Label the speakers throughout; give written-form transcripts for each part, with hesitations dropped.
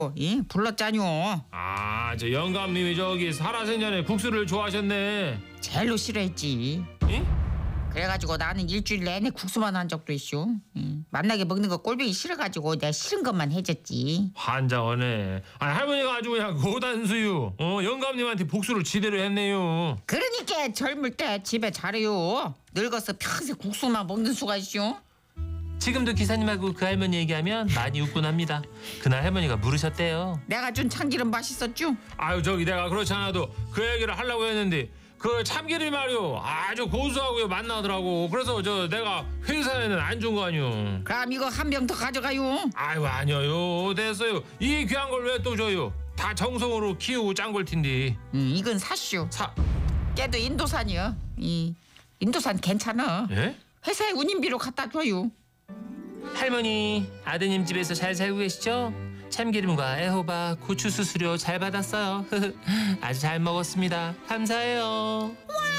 Speaker 1: 예? 불렀자뇨.
Speaker 2: 아, 저 영감님이 저기 살아생전에 국수를 좋아하셨네.
Speaker 1: 제일로 싫어했지.
Speaker 2: 예?
Speaker 1: 그래가지고 나는 일주일 내내 국수만 한 적도 있쇼. 만나게 먹는 거 꼴보기 싫어가지고 내가 싫은 것만 해줬지.
Speaker 2: 환장하네. 아니, 할머니가 아주 그냥 고단수유. 영감님한테 복수를 지대로 했네요.
Speaker 1: 그러니까 젊을 때 집에 잘해요. 늙어서 평생 국수만 먹는 수가 있쇼.
Speaker 3: 지금도 기사님하고 그 할머니 얘기하면 많이 웃곤 합니다. 그날 할머니가 물으셨대요.
Speaker 1: 내가 준 참기름 맛있었죠?
Speaker 2: 아유, 저기 내가 그렇지 않아도 그 얘기를 하려고 했는데 그 참기름이 말이요 아주 고소하고요 맛나더라고. 그래서 저 내가 회사에는 안 준 거 아니요.
Speaker 1: 그럼 이거 한 병 더 가져가요.
Speaker 2: 아유, 아니요, 됐어요. 이 귀한 걸 왜 또 줘요? 다 정성으로 키우고 짠 걸 텐데.
Speaker 1: 이건 사쇼.
Speaker 2: 사
Speaker 1: 깨도 인도산이요. 이 인도산 괜찮아.
Speaker 2: 예?
Speaker 1: 회사에 운임비로 갖다 줘요.
Speaker 3: 할머니, 아드님 집에서 잘 살고 계시죠? 참기름과 애호박, 고추 수수료 잘 받았어요. 아주 잘 먹었습니다. 감사해요.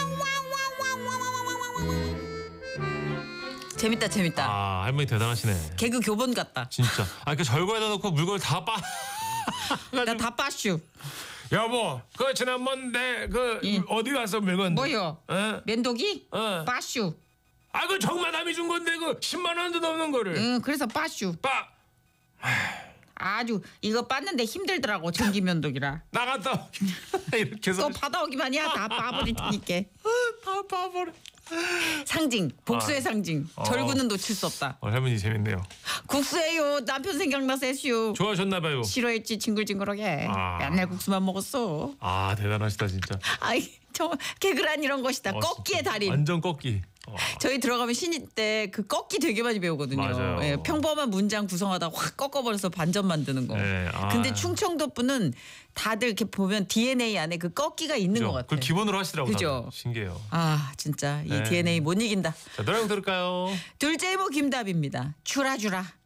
Speaker 1: 재밌다 재밌다.
Speaker 2: 아, 할머니 대단하시네.
Speaker 1: 개그 교본 같다.
Speaker 2: 진짜. 아, 그 절거에다 놓고 물건을 다 빠.
Speaker 1: 나 다 빠쇼.
Speaker 2: 여보, 그 지난번 내 그
Speaker 1: 예.
Speaker 2: 어디 가서 물건?
Speaker 1: 뭐요?
Speaker 2: 어?
Speaker 1: 면도기?
Speaker 2: 어.
Speaker 1: 빠쇼.
Speaker 2: 아, 그 정마담이 준 건데 그 10만 원도 넘는 거를.
Speaker 1: 응, 그래서 빠쇼.
Speaker 2: 빠
Speaker 1: 아주 이거 빻는데 힘들더라고 전기 면도기라.
Speaker 2: 나갔다. 이렇게 해서
Speaker 1: 또 받아오기만 해야 다 빠버릴 테니까.
Speaker 2: 다 빠버려.
Speaker 1: 상징, 복수의 상징.
Speaker 2: 어.
Speaker 1: 절구는 놓칠 수 없다.
Speaker 2: 할머니 재밌네요.
Speaker 1: 국수예요. 남편 생각나서 했슈.
Speaker 2: 좋아하셨나 봐요.
Speaker 1: 싫어했지 징글징글하게.
Speaker 2: 아.
Speaker 1: 맨날 국수만 먹었어.
Speaker 2: 아, 대단하시다 진짜.
Speaker 1: 아이 저 개그란 이런 것이다.
Speaker 2: 어,
Speaker 1: 꺾기의
Speaker 2: 진짜.
Speaker 1: 달인.
Speaker 2: 완전 꺾기.
Speaker 1: 저희 들어가면 신입 때 그 꺾기 되게 많이 배우거든요.
Speaker 2: 맞아요.
Speaker 1: 예, 평범한 문장 구성하다 확 꺾어버려서 반전 만드는 거.
Speaker 2: 네, 아.
Speaker 1: 근데 충청도 분은 다들 이렇게 보면 DNA 안에 그 꺾기가 있는
Speaker 2: 그죠?
Speaker 1: 것 같아요.
Speaker 2: 그걸 기본으로 하시더라고요.
Speaker 1: 그죠?
Speaker 2: 다들. 신기해요.
Speaker 1: 아 진짜 이
Speaker 2: 네.
Speaker 1: DNA 못 이긴다.
Speaker 2: 자, 노래 한곡 들을까요?
Speaker 1: 둘째 이모 김답입니다. 주라 주라.